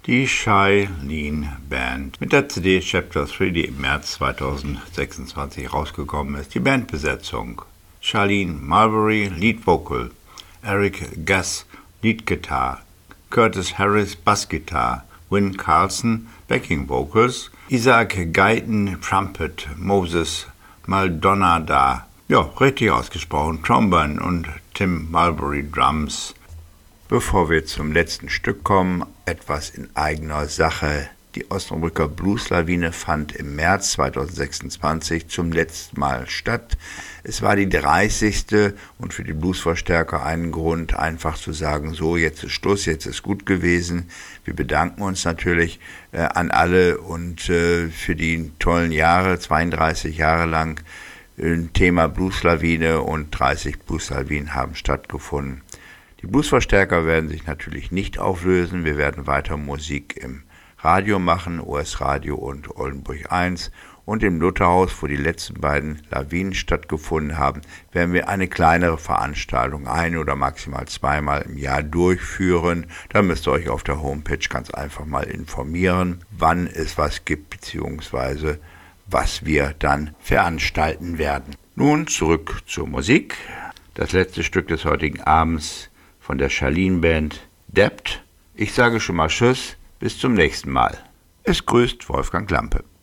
Die Shailene Band mit der CD Chapter 3, die im März 2026 rausgekommen ist. Die Bandbesetzung: Charlene Mulberry, Lead Vocal, Eric Gass, Lead Guitar, Curtis Harris, Bass Guitar, Win Carlson, Backing Vocals, Isaac Guyton, Trumpet, Moses Maldonado, ja, richtig ausgesprochen, Trombone und Tim Mulberry Drums. Bevor wir zum letzten Stück kommen, etwas in eigener Sache. Die Osnabrücker Blueslawine fand im März 2026 zum letzten Mal statt. Es war die 30. und für die Bluesverstärker ein Grund, einfach zu sagen, so, jetzt ist Schluss, jetzt ist gut gewesen. Wir bedanken uns natürlich an alle und für die tollen Jahre, 32 Jahre lang, Thema Blueslawine und 30 Blueslawinen haben stattgefunden. Die Bluesverstärker werden sich natürlich nicht auflösen. Wir werden weiter Musik im Radio machen, OS Radio und Oldenburg 1. Und im Lutherhaus, wo die letzten beiden Lawinen stattgefunden haben, werden wir eine kleinere Veranstaltung ein- oder maximal zweimal im Jahr durchführen. Da müsst ihr euch auf der Homepage ganz einfach mal informieren, wann es was gibt, beziehungsweise was wir dann veranstalten werden. Nun zurück zur Musik. Das letzte Stück des heutigen Abends von der Charlene Band, Debt. Ich sage schon mal Tschüss, bis zum nächsten Mal. Es grüßt Wolfgang Lampe.